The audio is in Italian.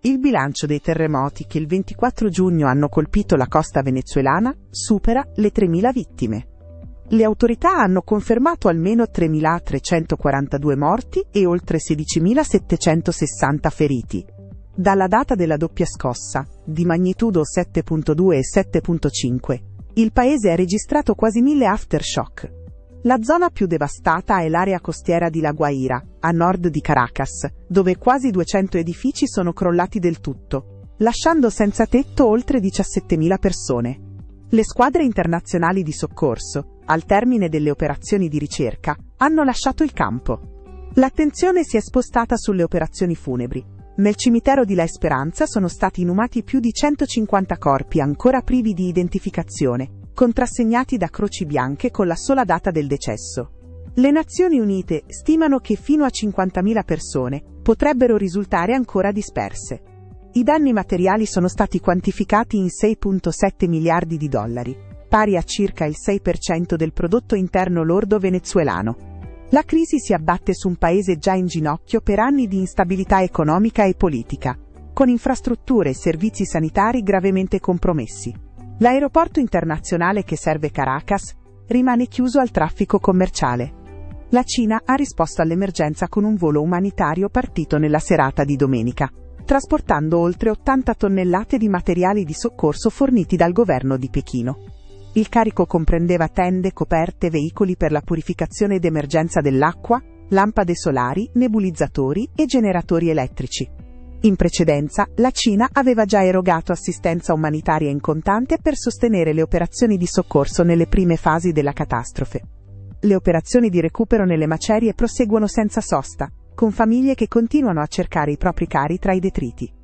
Il bilancio dei terremoti che il 24 giugno hanno colpito la costa venezuelana supera le 3.000 vittime. Le autorità hanno confermato almeno 3.342 morti e oltre 16.760 feriti. Dalla data della doppia scossa, di magnitudo 7.2 e 7.5, il paese ha registrato quasi 1.000 aftershock. La zona più devastata è l'area costiera di La Guaira, a nord di Caracas, dove quasi 200 edifici sono crollati del tutto, lasciando senza tetto oltre 17.000 persone. Le squadre internazionali di soccorso, al termine delle operazioni di ricerca, hanno lasciato il campo. L'attenzione si è spostata sulle operazioni funebri. Nel cimitero di La Esperanza sono stati inumati più di 150 corpi ancora privi di identificazione, contrassegnati da croci bianche con la sola data del decesso. Le Nazioni Unite stimano che fino a 50.000 persone potrebbero risultare ancora disperse. I danni materiali sono stati quantificati in 6,7 miliardi di dollari, pari a circa il 6% del prodotto interno lordo venezuelano. La crisi si abbatte su un paese già in ginocchio per anni di instabilità economica e politica, con infrastrutture e servizi sanitari gravemente compromessi. L'aeroporto internazionale che serve Caracas rimane chiuso al traffico commerciale. La Cina ha risposto all'emergenza con un volo umanitario partito nella serata di domenica, trasportando oltre 80 tonnellate di materiali di soccorso forniti dal governo di Pechino. Il carico comprendeva tende, coperte, veicoli per la purificazione d'emergenza dell'acqua, lampade solari, nebulizzatori e generatori elettrici. In precedenza, la Cina aveva già erogato assistenza umanitaria in contante per sostenere le operazioni di soccorso nelle prime fasi della catastrofe. Le operazioni di recupero nelle macerie proseguono senza sosta, con famiglie che continuano a cercare i propri cari tra i detriti.